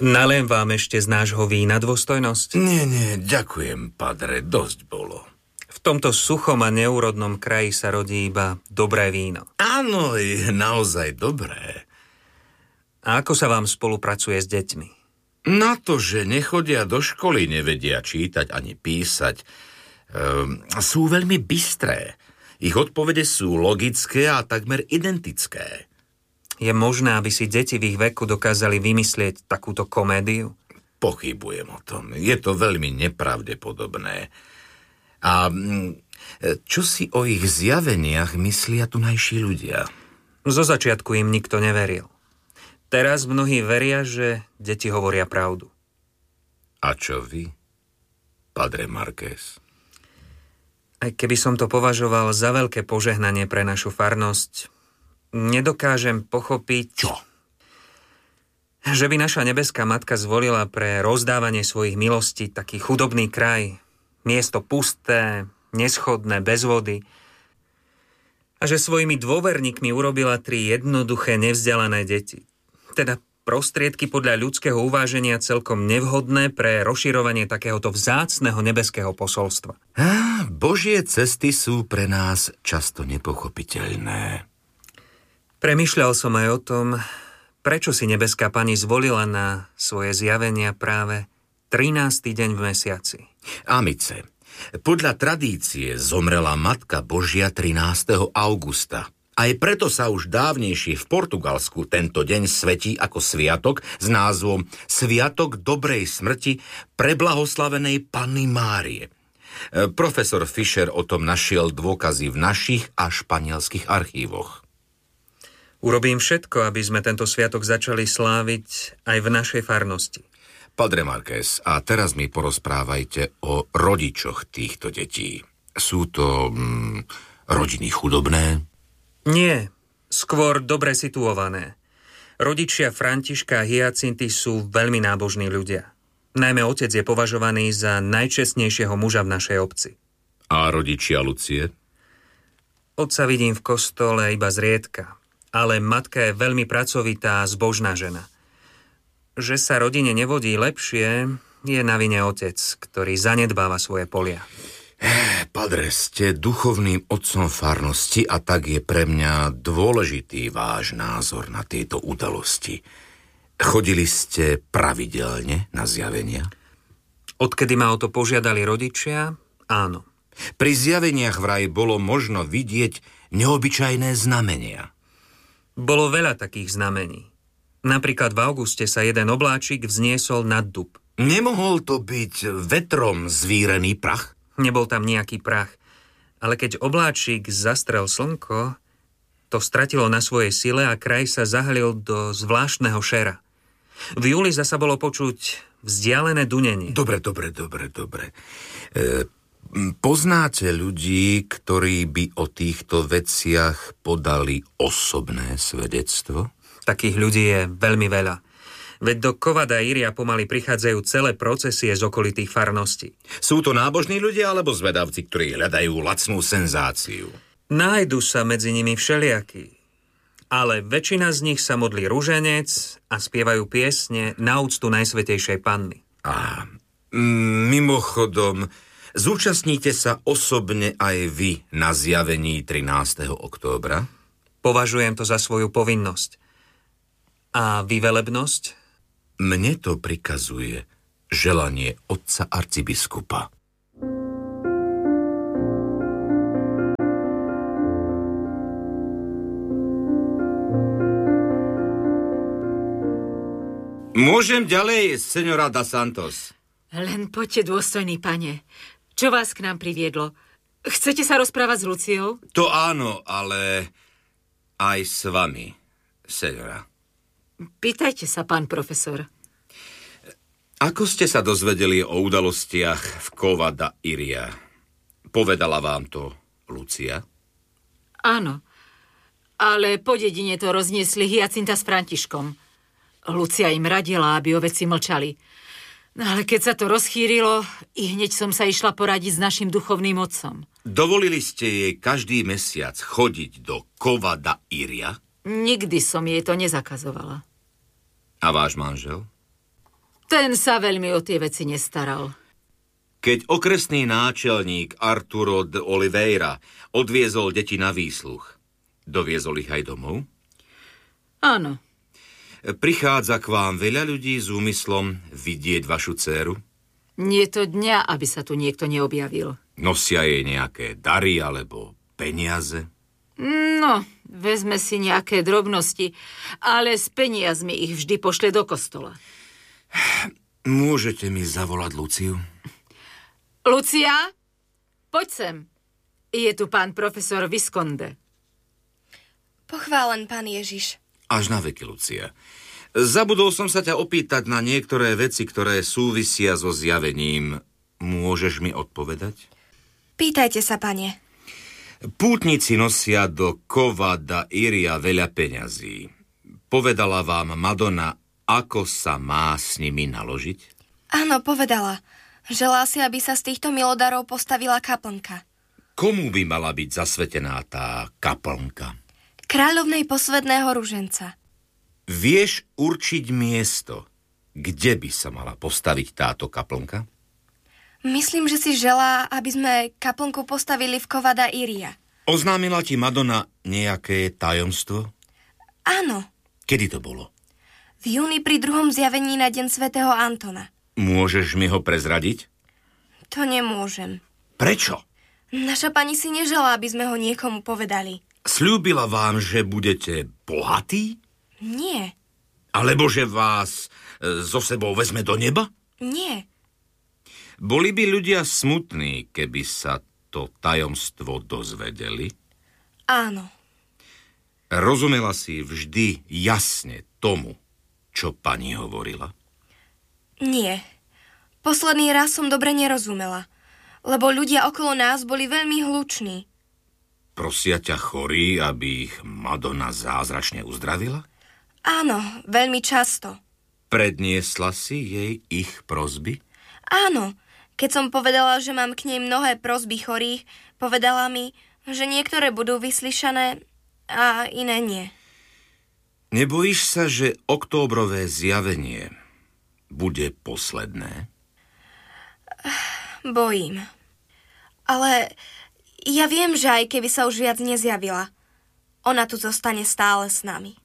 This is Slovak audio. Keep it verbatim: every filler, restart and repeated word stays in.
Naliem vám ešte z nášho vína, dôstojnosť? Nie, nie, ďakujem, padre, dosť bolo. V tomto suchom a neúrodnom kraji sa rodí iba dobré víno. Áno, je naozaj dobré. A ako sa vám spolupracuje s deťmi? Na to, že nechodia do školy, nevedia čítať ani písať, um, sú veľmi bystré. Ich odpovede sú logické a takmer identické. Je možné, aby si deti v ich veku dokázali vymyslieť takúto komédiu? Pochybujem o tom. Je to veľmi nepravdepodobné. A čo si o ich zjaveniach myslia tunajší ľudia? Zo začiatku im nikto neveril. Teraz mnohí veria, že deti hovoria pravdu. A čo vy, padre Marquez? Aj keby som to považoval za veľké požehnanie pre našu farnosť, nedokážem pochopiť, čo? Že by naša nebeská matka zvolila pre rozdávanie svojich milostí taký chudobný kraj, miesto pusté, neschodné, bez vody, a že svojimi dôverníkmi urobila tri jednoduché, nevzdelané deti. Teda prostriedky podľa ľudského uváženia celkom nevhodné pre rozširovanie takéhoto vzácneho nebeského posolstva. Á, Božie cesty sú pre nás často nepochopiteľné. Premýšľal som aj o tom, prečo si nebeská pani zvolila na svoje zjavenia práve trinásty deň v mesiaci. Amice, podľa tradície zomrela Matka Božia trinásteho augusta. Aj preto sa už dávnejšie v Portugalsku tento deň svetí ako sviatok s názvom Sviatok dobrej smrti preblahoslavenej Panny Márie. Profesor Fischer o tom našiel dôkazy v našich a španielských archívoch. Urobím všetko, aby sme tento sviatok začali sláviť aj v našej farnosti. Padre Marquez, a teraz mi porozprávajte o rodičoch týchto detí. Sú to mm, rodiny chudobné? Nie, skôr dobre situované. Rodičia Františka a Hyacinty sú veľmi nábožní ľudia. Najmä otec je považovaný za najčestnejšieho muža v našej obci. A rodičia Lucie? Otca vidím v kostole iba zriedka, ale matka je veľmi pracovitá a zbožná žena. Že sa rodine nevodí lepšie, je na vine otec, ktorý zanedbáva svoje polia. Padre, ste duchovným otcom farnosti a tak je pre mňa dôležitý váš názor na tieto udalosti. Chodili ste pravidelne na zjavenia? Odkedy ma o to požiadali rodičia, áno. Pri zjaveniach vraj bolo možno vidieť neobyčajné znamenia. Bolo veľa takých znamení. Napríklad v auguste sa jeden obláčik vzniesol nad dub. Nemohol to byť vetrom zvírený prach? Nebol tam nejaký prach, ale keď obláčik zastrel slnko, to stratilo na svojej sile a kraj sa zahlil do zvláštneho šera. V júli zasa bolo počuť vzdialené dunenie. Dobre, dobre, dobre, dobre. E, poznáte ľudí, ktorí by o týchto veciach podali osobné svedectvo? Takých ľudí je veľmi veľa. Veď do Cova da Iria pomaly prichádzajú celé procesie z okolitých farností. Sú to nábožní ľudia alebo zvedavci, ktorí hľadajú lacnú senzáciu? Nájdu sa medzi nimi všelijakí. Ale väčšina z nich sa modlí ruženec a spievajú piesne na úctu Najsvätejšej Panny. A mimochodom, zúčastníte sa osobne aj vy na zjavení trinásteho októbra? Považujem to za svoju povinnosť. A vy, velebnosť? Mne to prikazuje želanie otca arcibiskupa. Môžem ďalej, señora da Santos? Len poďte, dôstojný pane. Čo vás k nám priviedlo? Chcete sa rozprávať s Luciou? To áno, ale aj s vami, señora. Pýtajte sa, pán profesor. Ako ste sa dozvedeli o udalostiach v Cova da Iria? Povedala vám to Lucia? Áno, ale po dedine to rozniesli Hyacinta s Františkom. Lucia im radila, aby o veci mlčali. No ale keď sa to rozchýrilo, i hneď som sa išla poradiť s našim duchovným otcom. Dovolili ste jej každý mesiac chodiť do Cova da Iria? Nikdy som jej to nezakazovala. A váš manžel? Ten sa veľmi o tie veci nestaral. Keď okresný náčelník Arturo de Oliveira odviezol deti na výsluch, doviezol ich aj domov? Áno. Prichádza k vám veľa ľudí s úmyslom vidieť vašu dcéru? Nie je to dňa, aby sa tu niekto neobjavil. Nosia jej nejaké dary alebo peniaze? No, vezme si nejaké drobnosti, ale s peniazmi ich vždy pošle do kostola. Môžete mi zavolať Luciu? Lucia, poď sem. Je tu pán profesor Visconde. Pochválen, pán Ježiš. Až na veky, Lucia. Zabudol som sa ťa opýtať na niektoré veci, ktoré súvisia so zjavením. Môžeš mi odpovedať? Pýtajte sa, pane. Pútnici nosia do Cova da Iria veľa peňazí. Povedala vám Madonna, ako sa má s nimi naložiť? Áno, povedala. Želá si, aby sa z týchto milodarov postavila kaplnka. Komu by mala byť zasvetená tá kaplnka? Kráľovnej posvätného ruženca. Vieš určiť miesto, kde by sa mala postaviť táto kaplnka? Myslím, že si želá, aby sme kaplnku postavili v Cova da Iria. Oznámila ti Madonna nejaké tajomstvo? Áno. Kedy to bolo? V júni pri druhom zjavení na deň svätého Antona. Môžeš mi ho prezradiť? To nemôžem. Prečo? Naša pani si neželá, aby sme ho niekomu povedali. Sľúbila vám, že budete bohatí? Nie. Alebo že vás e, so sebou vezme do neba? Nie. Boli by ľudia smutní, keby sa to tajomstvo dozvedeli? Áno. Rozumela si vždy jasne tomu, čo pani hovorila? Nie. Posledný raz som dobre nerozumela, lebo ľudia okolo nás boli veľmi hluční. Prosia ťa chorí, aby ich Madonna zázračne uzdravila? Áno, veľmi často. Predniesla si jej ich prosby? Áno, keď som povedala, že mám k nej mnohé prosby chorých, povedala mi, že niektoré budú vyslyšané a iné nie. Nebojíš sa, že októbrové zjavenie bude posledné? Bojím. Ale ja viem, že aj keby sa už viac nezjavila, ona tu zostane stále s nami.